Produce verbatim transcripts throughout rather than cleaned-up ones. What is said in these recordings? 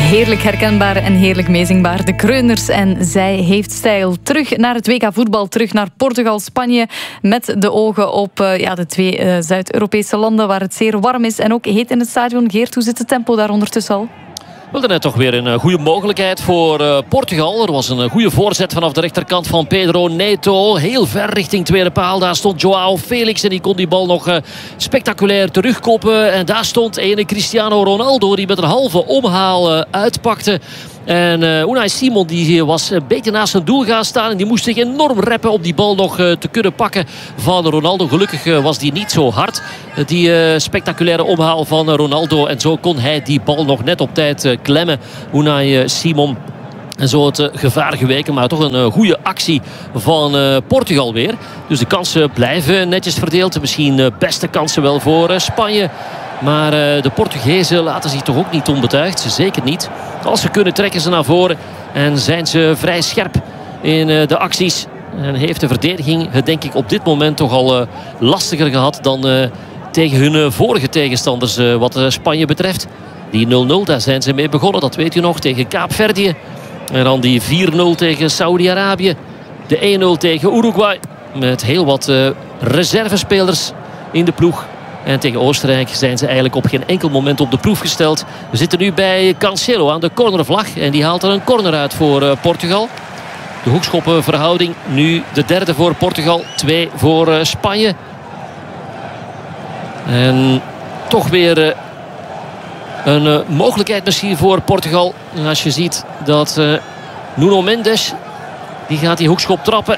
Heerlijk herkenbaar en heerlijk meezingbaar. De Kreuners en Zij heeft stijl. Terug naar het W K voetbal, terug naar Portugal, Spanje. Met de ogen op uh, ja, de twee uh, Zuid-Europese landen waar het zeer warm is en ook heet in het stadion. Geert, hoe zit het tempo daar ondertussen al? Wel, daarnet toch weer een goede mogelijkheid voor uh, Portugal. Er was een goede voorzet vanaf de rechterkant van Pedro Neto. Heel ver richting tweede paal. Daar stond Joao Felix en die kon die bal nog uh, spectaculair terugkoppen. En daar stond ene Cristiano Ronaldo die met een halve omhaal uh, uitpakte. En uh, Unai Simon die was een beetje naast zijn doel gaan staan. En die moest zich enorm reppen om die bal nog uh, te kunnen pakken van Ronaldo. Gelukkig uh, was die niet zo hard. Uh, die uh, spectaculaire omhaal van uh, Ronaldo. En zo kon hij die bal nog net op tijd uh, klemmen. Unai uh, Simon. En zo het uh, gevaar geweken. Maar toch een uh, goede actie van uh, Portugal weer. Dus de kansen blijven netjes verdeeld. Misschien uh, beste kansen wel voor uh, Spanje. Maar uh, de Portugezen laten zich toch ook niet onbetuigd. Zeker niet. Als ze kunnen trekken ze naar voren. En zijn ze vrij scherp in uh, de acties. En heeft de verdediging het denk ik op dit moment toch al uh, lastiger gehad dan uh, tegen hun uh, vorige tegenstanders uh, wat uh, Spanje betreft. Die nul nul, daar zijn ze mee begonnen. Dat weet u nog, tegen Kaapverdië. En dan die vier nul tegen Saudi-Arabië. De één nul tegen Uruguay. Met heel wat uh, reservespelers in de ploeg. En tegen Oostenrijk zijn ze eigenlijk op geen enkel moment op de proef gesteld. We zitten nu bij Cancelo aan de cornervlag. En die haalt er een corner uit voor uh, Portugal. De hoekschoppenverhouding nu de derde voor Portugal. Twee voor uh, Spanje. En toch weer uh, een uh, mogelijkheid misschien voor Portugal. Als je ziet dat uh, Nuno Mendes, die gaat die hoekschop trappen.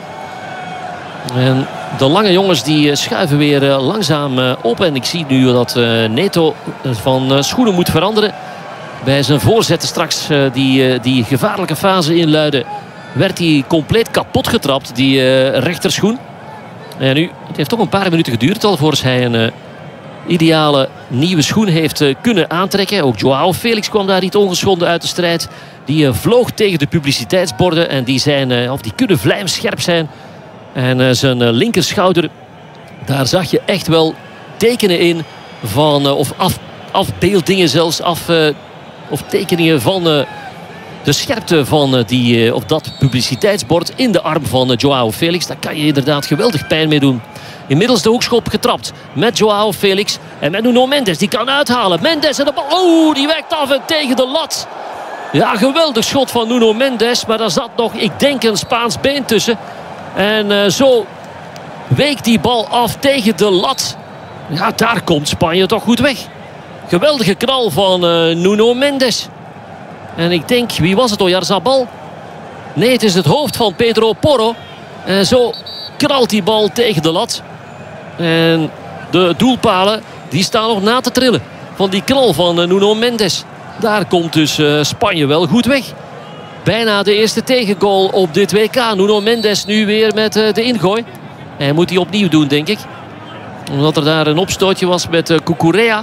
En de lange jongens die schuiven weer langzaam op. En ik zie nu dat Neto van schoenen moet veranderen. Bij zijn voorzetten straks die, die gevaarlijke fase inluiden, werd hij compleet kapot getrapt, die rechterschoen. En nu, het heeft toch een paar minuten geduurd al voor hij een ideale nieuwe schoen heeft kunnen aantrekken. Ook Joao Felix kwam daar niet ongeschonden uit de strijd. Die vloog tegen de publiciteitsborden en die, zijn, of die kunnen vlijmscherp zijn. En uh, zijn uh, linkerschouder, daar zag je echt wel tekenen in van, uh, of af, afbeeldingen zelfs, af, uh, of tekeningen van uh, de scherpte van uh, die, uh, of dat publiciteitsbord in de arm van uh, Joao Felix. Daar kan je inderdaad geweldig pijn mee doen. Inmiddels de hoekschop getrapt met Joao Felix en met Nuno Mendes. Die kan uithalen. Mendes en de bal, oh, die wijkt af en tegen de lat. Ja, geweldig schot van Nuno Mendes, maar daar zat nog, ik denk, een Spaans been tussen. En uh, zo week die bal af tegen de lat. Ja, daar komt Spanje toch goed weg. Geweldige knal van uh, Nuno Mendes. En ik denk, wie was het? Oyarzabal? Nee, het is het hoofd van Pedro Porro. En zo knalt die bal tegen de lat. En de doelpalen, die staan nog na te trillen van die knal van uh, Nuno Mendes. Daar komt dus uh, Spanje wel goed weg. Bijna de eerste tegengoal op dit W K. Nuno Mendes nu weer met uh, de ingooi. En moet hij opnieuw doen, denk ik. Omdat er daar een opstootje was met uh, Cucurella.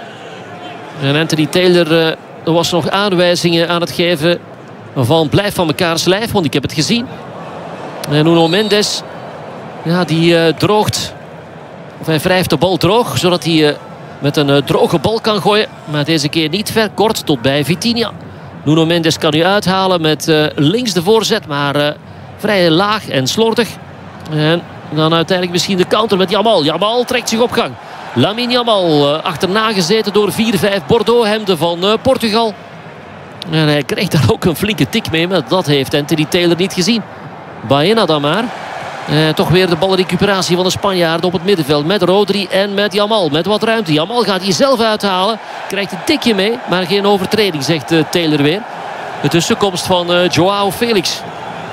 En Anthony Taylor uh, er was nog aanwijzingen aan het geven van blijf van mekaars lijf. Want ik heb het gezien. En Nuno Mendes, ja, die uh, droogt. Of hij wrijft de bal droog. Zodat hij uh, met een uh, droge bal kan gooien. Maar deze keer niet ver, kort tot bij Vitinha. Nuno Mendes kan nu uithalen met uh, links de voorzet. Maar uh, vrij laag en slordig. En dan uiteindelijk misschien de counter met Yamal. Yamal trekt zich op gang. Lamine Yamal uh, achterna gezeten door vier vijf Bordeaux-hemden van uh, Portugal. En hij kreeg daar ook een flinke tik mee. Maar dat heeft Anthony Taylor niet gezien. Baena dan maar. Uh, toch weer de balrecuperatie van de Spanjaarden op het middenveld. Met Rodri en met Yamal. Met wat ruimte. Yamal gaat hier zelf uithalen. Krijgt een tikje mee. Maar geen overtreding, zegt uh, Taylor weer. De tussenkomst van uh, Joao Felix.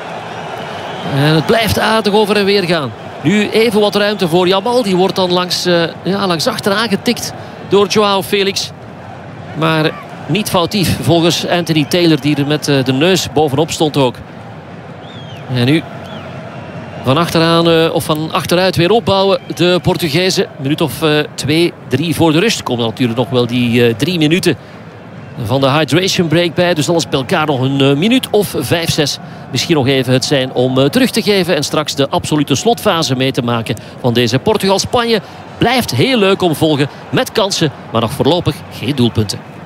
En het blijft aardig over en weer gaan. Nu even wat ruimte voor Yamal. Die wordt dan langs, uh, ja, langs achteraan getikt door Joao Felix. Maar niet foutief volgens Anthony Taylor. Die er met uh, de neus bovenop stond ook. En nu van achteraan uh, of van achteruit weer opbouwen de Portugezen. Een minuut of uh, twee, drie voor de rust. Komen natuurlijk nog wel die uh, drie minuten van de hydration break bij. Dus alles bij elkaar nog een uh, minuut of vijf, zes. Misschien nog even het zijn om uh, terug te geven. En straks de absolute slotfase mee te maken van deze Portugal-Spanje. Blijft heel leuk om te volgen met kansen. Maar nog voorlopig geen doelpunten.